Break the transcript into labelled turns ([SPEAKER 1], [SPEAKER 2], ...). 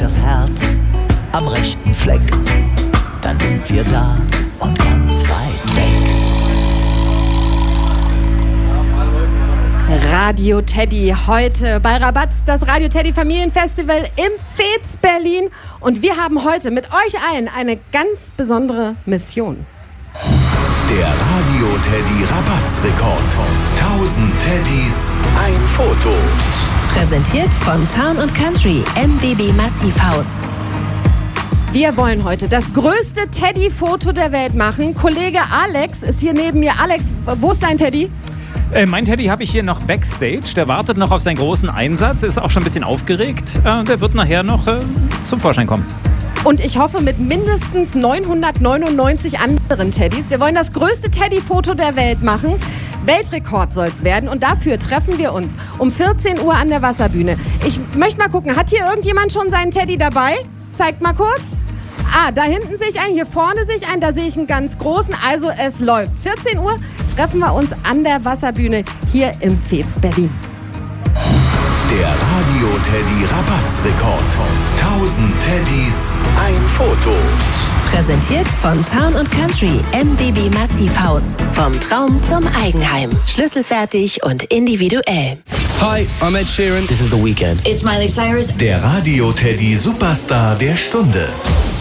[SPEAKER 1] schlägt das Herz am rechten Fleck, dann sind wir da und ganz weit weg.
[SPEAKER 2] Radio Teddy heute bei Rabatz, das Radio Teddy Familienfestival im Veets Berlin. Und wir haben heute mit euch allen eine ganz besondere Mission.
[SPEAKER 3] Der Radio Teddy Rabatz-Rekord. 1000 Teddys, ein Foto.
[SPEAKER 4] Präsentiert von Town & Country, MBB Massivhaus.
[SPEAKER 2] Wir wollen heute das größte Teddy-Foto der Welt machen. Kollege Alex ist hier neben mir. Alex, wo ist dein Teddy?
[SPEAKER 5] Mein Teddy habe ich hier noch backstage. Der wartet noch auf seinen großen Einsatz. Ist auch schon ein bisschen aufgeregt. Der wird nachher noch zum Vorschein kommen.
[SPEAKER 2] Und ich hoffe mit mindestens 999 anderen Teddys. Wir wollen das größte Teddy-Foto der Welt machen. Weltrekord soll es werden. Und dafür treffen wir uns um 14 Uhr an der Wasserbühne. Ich möchte mal gucken, hat hier irgendjemand schon seinen Teddy dabei? Zeigt mal kurz. Da hinten sehe ich einen, hier vorne sehe ich einen, da sehe ich einen ganz großen. Also es läuft. 14 Uhr treffen wir uns an der Wasserbühne hier im Veets Berlin.
[SPEAKER 3] Der Radio Teddy Rabatz-Rekord. 1000 Teddys, ein Foto.
[SPEAKER 4] Präsentiert von Town & Country, MBB Massivhaus. Vom Traum zum Eigenheim. Schlüsselfertig und individuell.
[SPEAKER 6] Hi, I'm Ed Sheeran.
[SPEAKER 7] This is The Weeknd.
[SPEAKER 8] It's Miley Cyrus.
[SPEAKER 3] Der Radio Teddy Superstar der Stunde.